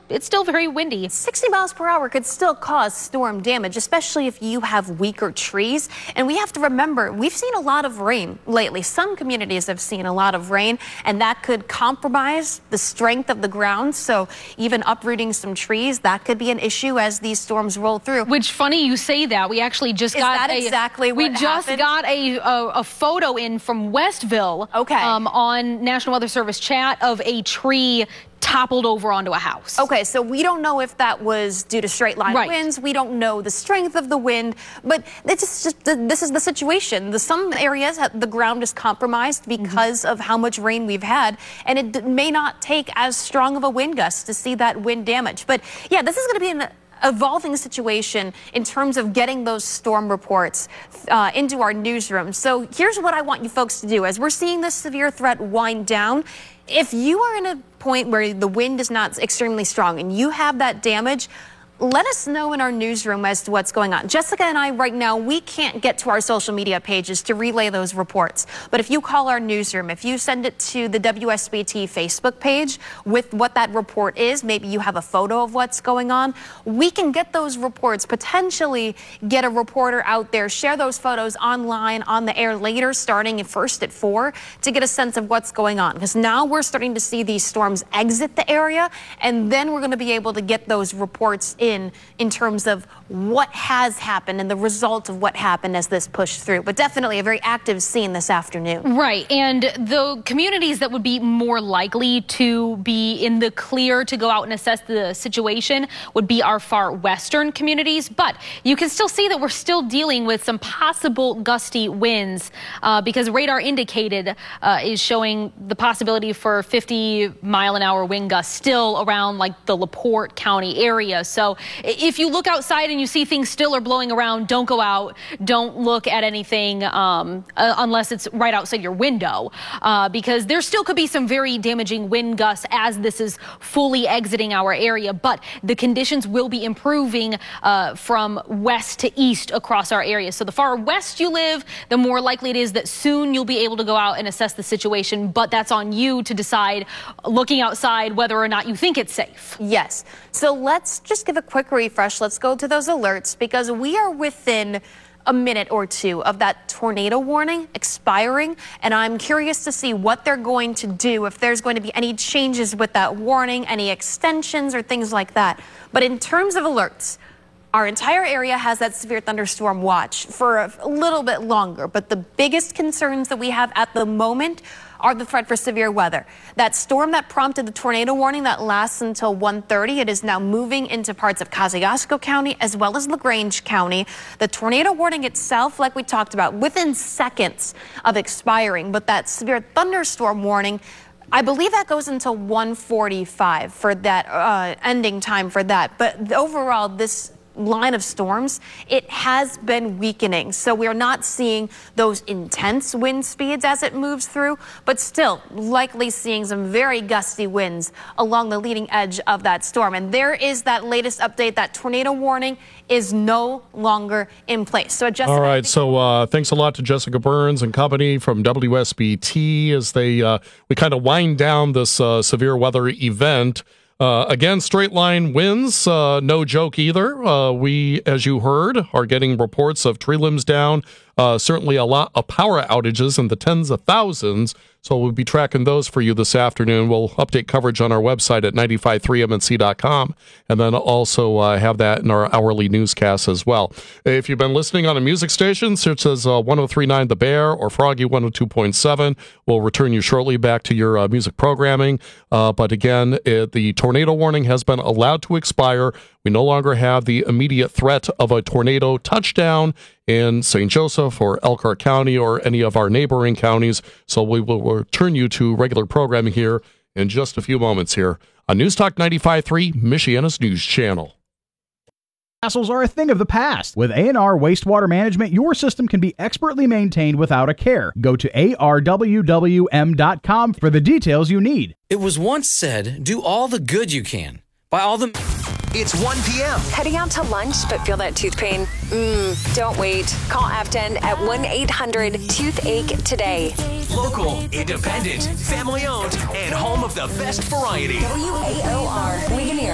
it's still very windy. 60 miles per hour could still cause storm damage, especially if you have weaker trees. And we have to remember, we've seen a lot of rain lately. Some communities have seen a lot of rain, and that could compromise the strength of the ground. So even uprooting some trees, that could be an issue as these storms roll through. Which, funny you say that. We actually just got a photo in from Westville. Okay. On National Weather Service chat of a tree toppled over onto a house. Okay, so we don't know if that was due to straight line winds. We don't know the strength of the wind, but this is the situation. Some areas, the ground is compromised because of how much rain we've had, and it may not take as strong of a wind gust to see that wind damage. But yeah, this is going to be an evolving situation in terms of getting those storm reports into our newsroom. So here's what I want you folks to do. As we're seeing this severe threat wind down, if you are in a point where the wind is not extremely strong and you have that damage, let us know in our newsroom as to what's going on. Jessica and I right now, we can't get to our social media pages to relay those reports. But if you call our newsroom, if you send it to the WSBT Facebook page with what that report is, maybe you have a photo of what's going on, we can get those reports, potentially get a reporter out there, share those photos online on the air later, starting first at 4, to get a sense of what's going on. Because now we're starting to see these storms exit the area, and then we're going to be able to get those reports in terms of what has happened and the result of what happened as this pushed through. But definitely a very active scene this afternoon. Right, and the communities that would be more likely to be in the clear to go out and assess the situation would be our far western communities. But you can still see that we're still dealing with some possible gusty winds because radar indicated is showing the possibility for 50-mile-an-hour wind gusts still around like the LaPorte County area. So if you look outside and you see things still are blowing around, don't go out. Don't look at anything unless it's right outside your window, because there still could be some very damaging wind gusts as this is fully exiting our area. But the conditions will be improving from west to east across our area. So the far west you live, the more likely it is that soon you'll be able to go out and assess the situation. But that's on you to decide, looking outside, whether or not you think it's safe. Yes. So let's just give a quick refresh. Let's go to those alerts because we are within a minute or two of that tornado warning expiring, and I'm curious to see what they're going to do, if there's going to be any changes with that warning, any extensions or things like that. But in terms of alerts, our entire area has that severe thunderstorm watch for a little bit longer, but the biggest concerns that we have at the moment are the threat for severe weather. That storm that prompted the tornado warning that lasts until 1:30, it is now moving into parts of Kosciuszko County as well as LaGrange County. The tornado warning itself, like we talked about, within seconds of expiring, but that severe thunderstorm warning, I believe that goes until 1:45 for that ending time for that. But overall, this line of storms, it has been weakening. So we're not seeing those intense wind speeds as it moves through, but still likely seeing some very gusty winds along the leading edge of that storm. And there is that latest update. That tornado warning is no longer in place. So Jessica, all right. So thanks a lot to Jessica Burns and company from WSBT as we kind of wind down this severe weather event. Again, straight line winds, no joke either. We, as you heard, are getting reports of tree limbs down, certainly a lot of power outages in the tens of thousands. So we'll be tracking those for you this afternoon. We'll update coverage on our website at 953mnc.com, and then also have that in our hourly newscasts as well. If you've been listening on a music station such as 103.9 The Bear or Froggy 102.7, we'll return you shortly back to your music programming. But again, the tornado warning has been allowed to expire. We no longer have the immediate threat of a tornado touchdown in St. Joseph or Elkhart County or any of our neighboring counties. So we will return you to regular programming here in just a few moments here on News Talk 95.3, Michiana's news channel. Hassles are a thing of the past. With A&R Wastewater Management, your system can be expertly maintained without a care. Go to arwwm.com for the details you need. It was once said, do all the good you can. By all the... It's 1 p.m. Heading out to lunch but feel that tooth pain? Don't wait. Call Afton at 1-800-TOOTHACHE today. Local, independent, family-owned, and home of the best variety. WAOR, Ligonier.